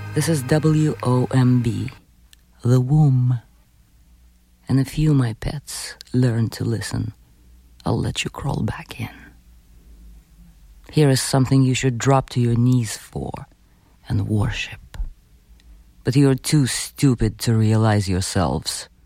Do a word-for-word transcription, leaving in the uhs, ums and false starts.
This is W O M B, The Womb. And if you, my pets, learn to listen, I'll let you crawl back in. Here is something you should drop to your knees for and worship. But you're too stupid to realize yourselves.